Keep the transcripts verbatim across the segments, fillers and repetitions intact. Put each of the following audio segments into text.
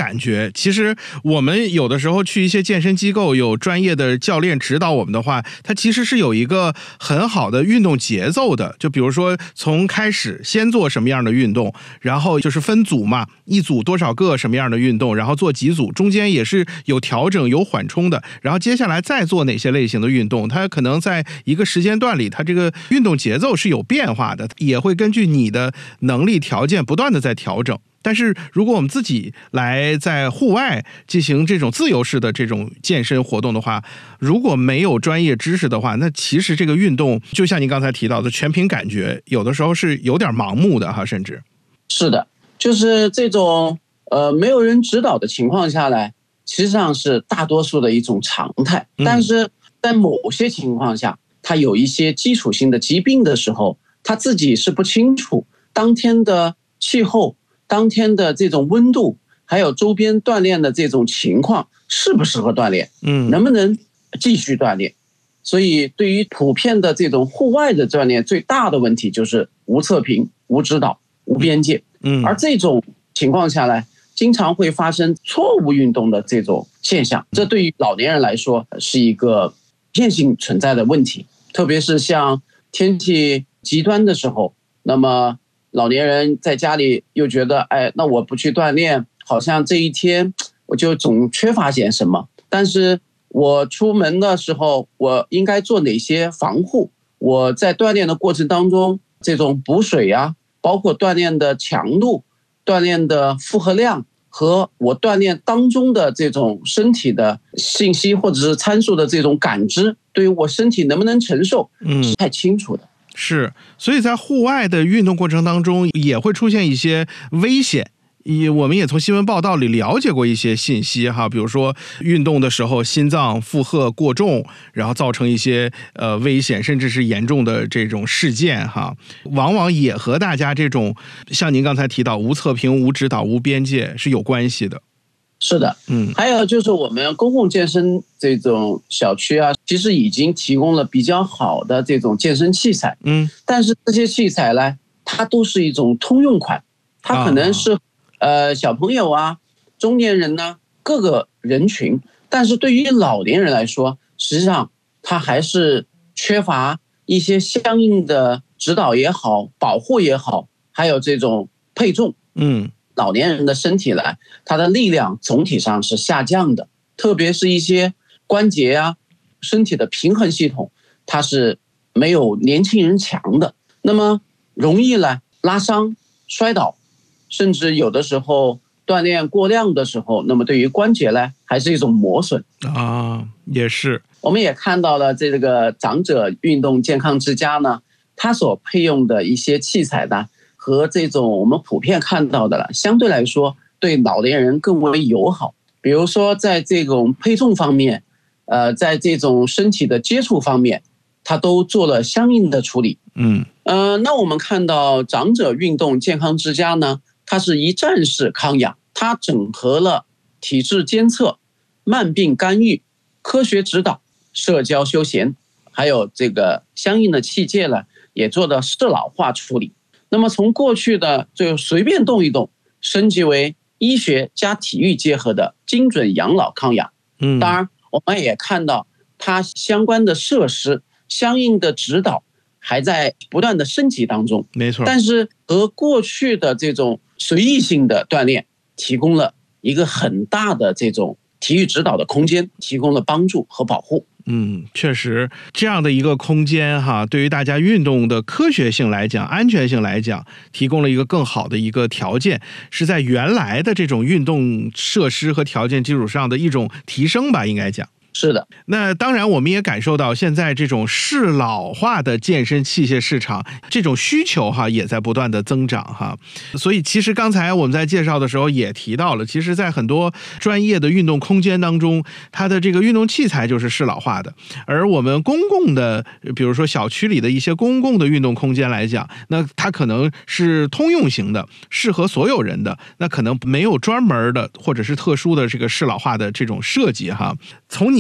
感觉。其实我们有的时候去一些健身机构，有专业的教练指导我们的话，它其实是有一个很好的运动节奏的。就比如说从开始先做什么样的运动，然后就是分组嘛，一组多少个什么样的运动，然后做几组，中间也是有调整有缓冲的，然后接下来再做哪些类型的运动，它可能在一个时间段里，它这个运动节奏是有变化的，也会根据你的能力条件不断的在调整。但是如果我们自己来在户外进行这种自由式的这种健身活动的话，如果没有专业知识的话，那其实这个运动就像您刚才提到的，全凭感觉，有的时候是有点盲目的哈，甚至是的，就是这种呃没有人指导的情况下来，实际上是大多数的一种常态。但是在某些情况下，他有一些基础性的疾病的时候，他自己是不清楚当天的气候、当天的这种温度，还有周边锻炼的这种情况适不适合锻炼，嗯，能不能继续锻炼。所以对于普遍的这种户外的锻炼，最大的问题就是无测评、无指导、无边界。嗯，而这种情况下来，经常会发生错误运动的这种现象，这对于老年人来说是一个普遍性存在的问题。特别是像天气极端的时候，那么老年人在家里又觉得，哎，那我不去锻炼，好像这一天我就总缺乏点什么。但是我出门的时候，我应该做哪些防护？我在锻炼的过程当中，这种补水啊，包括锻炼的强度、锻炼的负荷量和我锻炼当中的这种身体的信息或者是参数的这种感知，对于我身体能不能承受，是太清楚的。 是，所以在户外的运动过程当中也会出现一些危险。也我们也从新闻报道里了解过一些信息哈，比如说运动的时候心脏负荷过重，然后造成一些呃危险甚至是严重的这种事件哈，往往也和大家这种像您刚才提到无测评、无指导、无边界是有关系的。 是的，嗯，还有就是我们公共健身这种小区啊，其实已经提供了比较好的这种健身器材，嗯，但是这些器材呢，它都是一种通用款，它可能是、啊呃，小朋友啊，中年人呢，各个人群，但是对于老年人来说，实际上他还是缺乏一些相应的指导也好，保护也好，还有这种配重。嗯，老年人的身体来，他的力量总体上是下降的，特别是一些关节啊，身体的平衡系统，它是没有年轻人强的，那么容易呢拉伤、摔倒。甚至有的时候锻炼过量的时候，那么对于关节呢，还是一种磨损啊，也是。 我们也看到了这个长者运动健康之家呢，它所配用的一些器材呢，和这种我们普遍看到的了，相对来说对老年人更为友好。比如说在这种配重方面，呃，在这种身体的接触方面，它都做了相应的处理。嗯，呃，那我们看到长者运动健康之家呢，它是一站式康养，它整合了体质监测、慢病干预、科学指导、社交休闲，还有这个相应的器械呢，也做了适老化处理。那么从过去的就随便动一动，升级为医学加体育结合的精准养老康养。嗯，当然我们也看到它相关的设施、相应的指导还在不断的升级当中。 没错， 但是和过去的这种随意性的锻炼提供了一个很大的这种体育指导的空间，提供了帮助和保护。 嗯，确实这样的一个空间哈，对于大家运动的科学性来讲、安全性来讲，提供了一个更好的一个条件，是在原来的这种运动设施和条件基础上的一种提升吧，应该讲。 是的， 那当然我们也感受到现在这种适老化的健身器械市场这种需求哈也在不断的增长哈，所以其实刚才我们在介绍的时候也提到了，其实在很多专业的运动空间当中，它的这个运动器材就是适老化的，而我们公共的比如说小区里的一些公共的运动空间来讲，那它可能是通用型的，适合所有人的，那可能没有专门的或者是特殊的这个适老化的这种设计哈。从你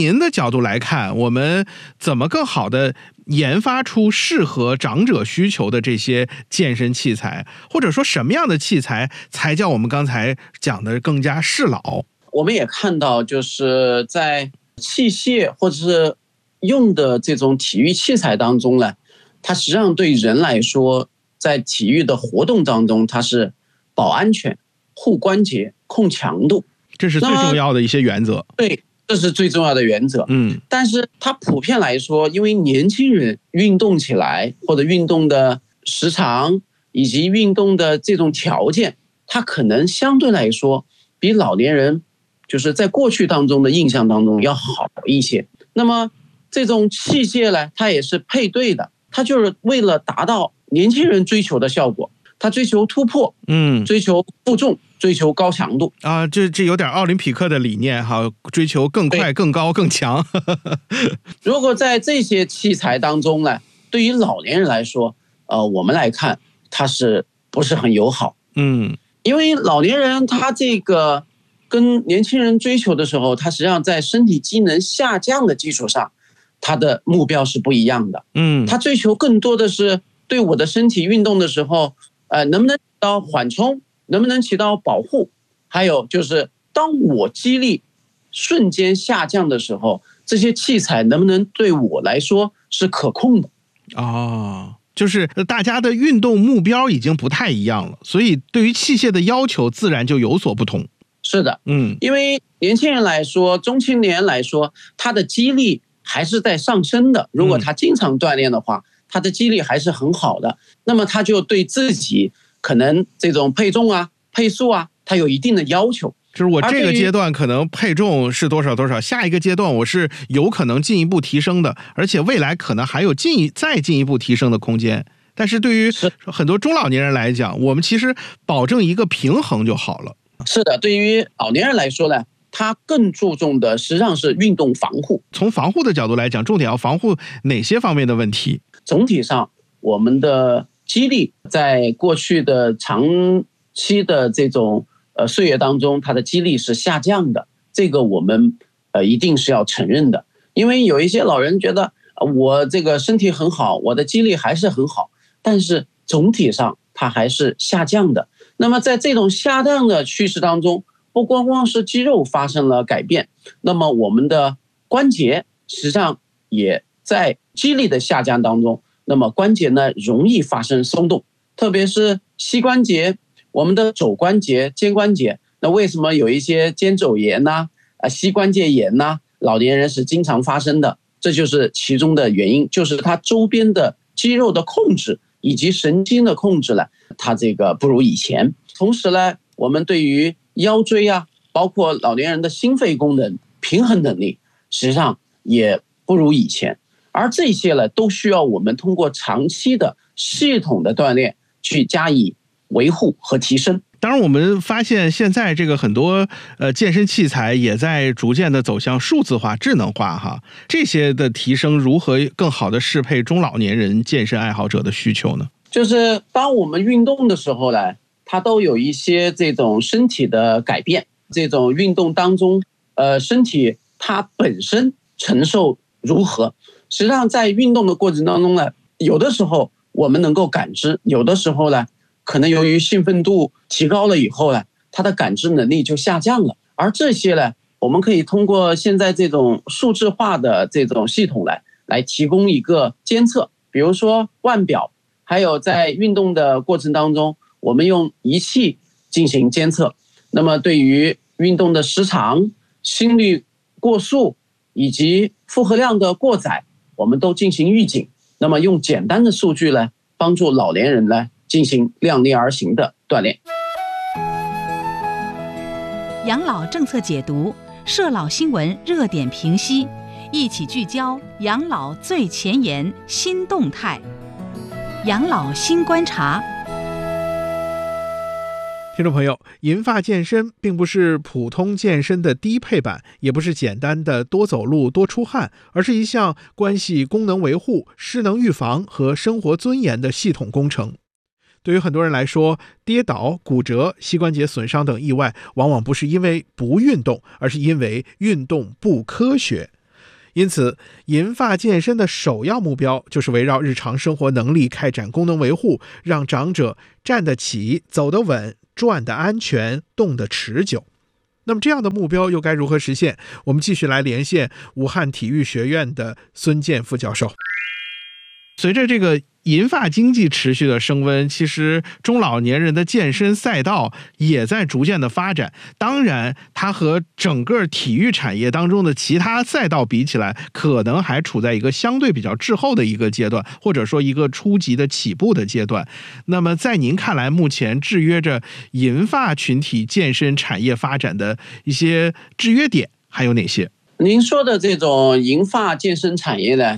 您的角度来看，我们怎么更好的研发出适合长者需求的这些健身器材，或者说什么样的器材才叫我们刚才讲的更加适老？ 我们也看到，就是在器械或者是用的这种体育器材当中呢，它实际上对人来说，在体育的活动当中，它是保安全、护关节、控强度， 这是最重要的一些原则。 对，这是最重要的原则。 嗯， 但是它普遍来说，因为年轻人运动起来或者运动的时长以及运动的这种条件，它可能相对来说比老年人就是在过去当中的印象当中要好一些。那么这种器械呢，它也是配对的，它就是为了达到年轻人追求的效果，它追求突破， 嗯， 追求负重，追求高强度啊，这这有点奥林匹克的理念哈，追求更快、更高、更强。 如果在这些器材当中呢，对于老年人来说，呃，我们来看它是不是很友好？ 嗯， 因为老年人他这个跟年轻人追求的时候，他实际上在身体机能下降的基础上，他的目标是不一样的。 嗯， 他追求更多的是对我的身体运动的时候，呃，能不能起到缓冲，能不能起到保护，还有就是当我肌力瞬间下降的时候，这些器材能不能对我来说是可控的？ 哦，就是大家的运动目标已经不太一样了，所以对于器械的要求自然就有所不同。 是的， 嗯， 因为年轻人来说，中青年来说，他的肌力还是在上升的。如果他经常锻炼的话，他的肌力还是很好的。那么他就对自己可能这种配重啊、配速啊，他有一定的要求。 就是我这个阶段可能配重是多少多少，下一个阶段我是有可能进一步提升的，而且未来可能还有进一再进一步提升的空间。但是对于很多中老年人来讲，我们其实保证一个平衡就好了。 是的，对于老年人来说呢，他更注重的实际上是运动防护。 从防护的角度来讲，重点要防护哪些方面的问题？ 总体上，我们的肌力在过去的长期的这种呃岁月当中，它的肌力是下降的，这个我们呃一定是要承认的。因为有一些老人觉得，呃、我这个身体很好，我的肌力还是很好，但是总体上它还是下降的。那么在这种下降的趋势当中，不光光是肌肉发生了改变，那么我们的关节实际上也在肌力的下降当中，那么关节呢容易发生松动，特别是膝关节、我们的肘关节、肩关节。那为什么有一些肩肘炎呐、啊、膝关节炎呐、老年人是经常发生的？这就是其中的原因，就是它周边的肌肉的控制以及神经的控制呢，它这个不如以前。同时呢，我们对于腰椎啊，包括老年人的心肺功能、平衡能力，实际上也不如以前。而这些呢，都需要我们通过长期的系统的锻炼去加以维护和提升。 当然，我们发现现在这个很多呃健身器材也在逐渐的走向数字化、智能化哈，这些的提升如何更好的适配中老年人健身爱好者的需求呢？ 就是当我们运动的时候呢，它都有一些这种身体的改变，这种运动当中，呃，身体它本身承受如何？实际上，在运动的过程当中呢，有的时候我们能够感知，有的时候呢，可能由于兴奋度提高了以后呢，它的感知能力就下降了。而这些呢，我们可以通过现在这种数字化的这种系统来来提供一个监测，比如说腕表，还有在运动的过程当中，我们用仪器进行监测。那么对于运动的时长、心率过速以及负荷量的过载，我们都进行预警。那么用简单的数据呢，帮助老年人呢进行量力而行的锻炼。 养老政策解读，社老新闻热点评析，一起聚焦养老最前沿新动态，养老新观察。 听众朋友，银发健身并不是普通健身的低配版，也不是简单的多走路多出汗，而是一项关系功能维护、失能预防和生活尊严的系统工程。对于很多人来说，跌倒、骨折、膝关节损伤等意外往往不是因为不运动，而是因为运动不科学。 因此，银发健身的首要目标就是围绕日常生活能力开展功能维护，让长者站得起、走得稳、转得安全、动得持久。那么这样的目标又该如何实现？我们继续来连线武汉体育学院的孙健副教授。 随着这个银发经济持续的升温，其实中老年人的健身赛道也在逐渐的发展。当然，它和整个体育产业当中的其他赛道比起来，可能还处在一个相对比较滞后的一个阶段，或者说一个初级的起步的阶段。那么在您看来，目前制约着银发群体健身产业发展的一些制约点还有哪些？ 您说的这种银发健身产业呢，